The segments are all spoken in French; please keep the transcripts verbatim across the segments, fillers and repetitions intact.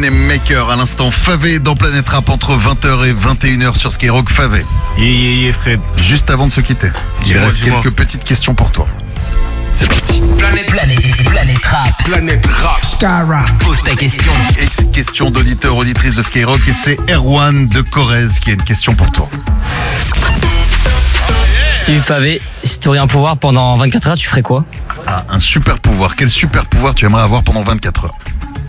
Moneymaker à l'instant. Favé dans Planète Rap entre vingt heures et vingt et une heures sur Skyrock. Favé. Yeah, yeah, yeah, Fred. Juste avant de se quitter, il Dis-moi, reste dis-moi. quelques petites questions pour toi. C'est parti. Planète, planète, planète rap. Planète Rap. Skyrock. Pose ta question. Ex- question d'auditeur, auditrice de Skyrock, et c'est Erwan de Corrèze qui a une question pour toi. Si Favé, si tu aurais un pouvoir pendant vingt-quatre heures, tu ferais quoi? Ah, un super pouvoir. Quel super pouvoir tu aimerais avoir pendant vingt-quatre heures?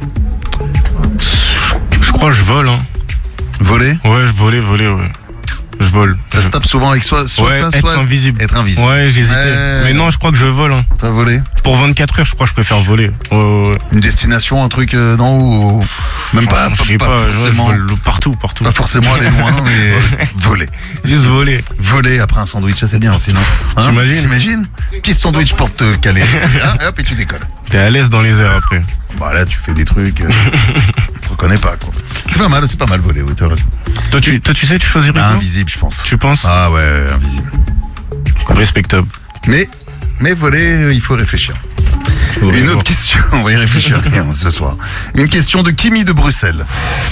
Je crois que je vole, hein. Voler? Ouais, je volais, volais, ouais. Je vole. Ça se tape souvent avec soi, soit Ouais, ça, être soit invisible. être invisible. Ouais, j'hésitais. Ouais. Mais non, je crois que je vole, hein. T'as volé? Pour vingt-quatre heures, je crois que je préfère voler. Ouais, ouais, ouais. Une destination, un truc, euh, non, ou même pas, je sais pas, pas, pas ouais, je forcément, vole partout, partout. pas forcément aller loin, mais voler. Juste voler. Voler après un sandwich, ça c'est bien aussi, non? Hein? T'imagines T'imagines? Petit sandwich pour te caler. Hein, hop, et tu décolles. T'es à l'aise dans les airs après. Bah là, tu fais des trucs, euh, tu reconnais pas, quoi. C'est pas mal, c'est pas mal voler, oui, t'as raison. Toi tu, toi, tu sais, tu choisirais Ah, quoi? invisible, je pense. Tu penses? Ah ouais, invisible. Respectable. Mais, mais voler, euh, il faut réfléchir. Ouais, Une bon. autre question, on va y réfléchir rien ce soir. Une question de Kimi de Bruxelles.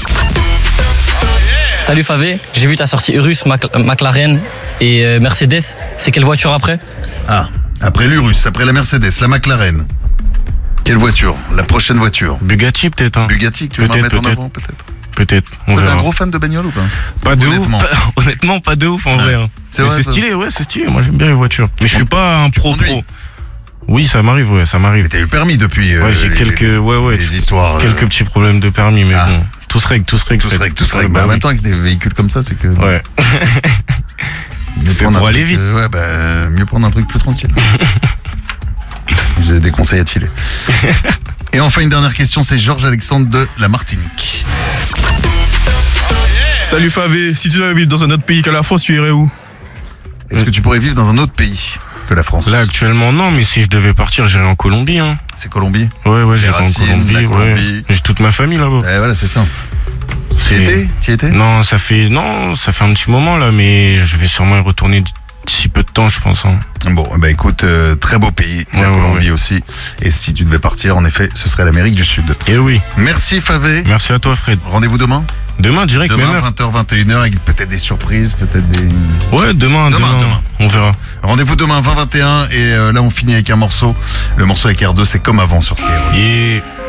Salut Favé, j'ai vu ta sortie Urus, Mac- McLaren et euh, Mercedes. C'est quelle voiture après? Ah, après l'Urus, après la Mercedes, la McLaren. Quelle voiture? La prochaine voiture? Bugatti peut-être, hein. Bugatti, que tu veux m'en Peut-être, mettre en peut-être. avant, peut-être? Peut-être. On Toi, t'es verra. un gros fan de bagnole ou pas? Pas de Honnêtement. ouf. Pas- honnêtement, pas de ouf en Ouais. vrai. hein. C'est Mais vrai, c'est ça. stylé, ouais, c'est stylé. Moi, j'aime bien les voitures. Mais je suis pas un pro conduis? pro. Oui, ça m'arrive, ouais, ça m'arrive. Mais t'as eu le permis depuis. euh, Ouais, j'ai les- quelques, les- ouais, ouais, les histoires. euh, quelques petits problèmes de permis, mais Ah. bon, tout se règle, tout se règle. Tout se Fred. règle, tout se règle. Bah Bah, en oui. même temps, avec des véhicules comme ça, c'est que. Ouais. mieux fait prendre un pour aller truc, vite. euh, ouais, bah, mieux prendre un truc plus tranquille. J'ai des conseils à te filer. Et enfin, une dernière question, c'est Georges Alexandre de la Martinique. Salut Favé, si tu devais vivre dans un autre pays que la France, tu irais où? Est-ce que tu pourrais vivre dans un autre pays que la France? Là, actuellement, non, mais si je devais partir, j'irais en Colombie, hein. C'est Colombie. Ouais, ouais, j'irais en racines, Colombie, la ouais. Colombie. J'ai toute ma famille là-bas. Eh, voilà, c'est ça. Tu y C'est- étais? Tu y étais? Non, ça fait, non, ça fait un petit moment là, mais je vais sûrement y retourner d'ici peu de temps, je pense, hein. Bon, bah écoute, euh, très beau pays, la Ouais, ouais, Colombie ouais. aussi. Et si tu devais partir, en effet, ce serait l'Amérique du Sud. Et oui. Merci Favé. Merci à toi, Fred. Rendez-vous demain? Demain, direct, même Demain, heure. vingt heures, vingt et une heures, avec peut-être des surprises, peut-être des... Ouais, demain, Demain, demain, demain. on verra. Rendez-vous demain, vingt vingt et un, et euh, là on finit avec un morceau. Le morceau avec R deux, c'est Comme avant sur Skyrock. Et